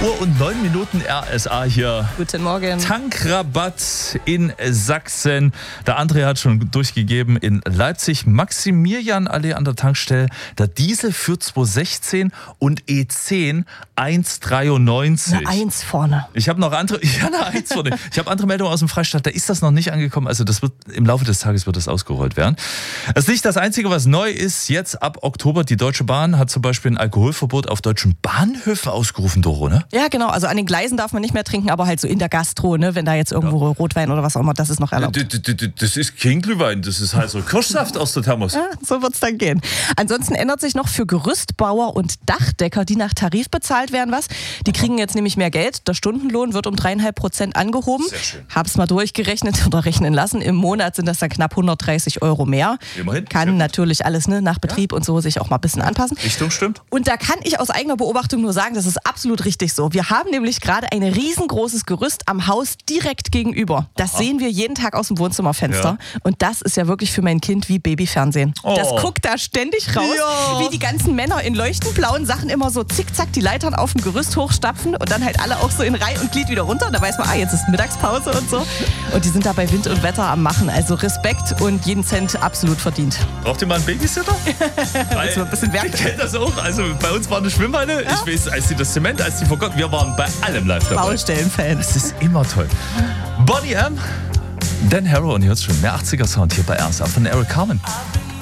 Uhr und 9 Minuten RSA hier. Guten Morgen. Tankrabatt in Sachsen. Der André hat schon durchgegeben in Leipzig. Maximilianallee an der Tankstelle. Der Diesel für 2,16 und E10 1,93. Eine 1 vorne. Ich habe noch andere, eine 1 vorne. Ich habe andere Meldungen aus dem Freistaat, da ist das noch nicht angekommen. Also das wird im Laufe des Tages wird das ausgerollt werden. Das ist nicht das Einzige, was neu ist. Jetzt ab Oktober, die Deutsche Bahn hat zum Beispiel ein Alkoholverbot auf deutschen Bahnhöfen ausgerufen, Doro, ne? Ja, genau. Also an den Gleisen darf man nicht mehr trinken, aber halt so in der Gastro, ne? Wenn da jetzt irgendwo Rotwein oder was auch immer, das ist noch erlaubt. Das ist kein Glühwein, das ist heißer Kirschsaft aus der Thermos. Ja, so wird's dann gehen. Ansonsten ändert sich noch für Gerüstbauer und Dachdecker, die nach Tarif bezahlt werden, was. Die kriegen jetzt nämlich mehr Geld. Der Stundenlohn wird um 3,5% angehoben. Sehr schön. Hab's mal durchgerechnet oder rechnen lassen. Im Monat sind das dann knapp 130 € mehr. Immerhin. Kann natürlich alles, ne, nach Betrieb und so sich auch mal ein bisschen anpassen. Richtung stimmt. Und da kann ich aus eigener Beobachtung nur sagen, das ist absolut richtig so. Wir haben nämlich gerade ein riesengroßes Gerüst am Haus direkt gegenüber. Das sehen wir jeden Tag aus dem Wohnzimmerfenster. Ja. Und das ist ja wirklich für mein Kind wie Babyfernsehen. Oh. Das guckt da ständig raus, wie die ganzen Männer in leuchtend blauen Sachen immer so zickzack die Leitern auf dem Gerüst hochstapfen und dann halt alle auch so in Reihe und Glied wieder runter. Und da weiß man, jetzt ist Mittagspause und so. Und die sind da bei Wind und Wetter am Machen. Also Respekt und jeden Cent absolut verdient. Braucht ihr mal einen Babysitter? Willst du mal ein bisschen Werk? Ich kenne das auch. Also bei uns war eine Schwimmhalle. Ja? Ich weiß, als sie das Zement, als sie vor Gott, wir waren bei allem live dabei. Baustellenfans. Das ist immer toll. Bonnie M, Dan Harrow und jetzt schon mehr 80er Sound hier bei RSA von Eric Carmen.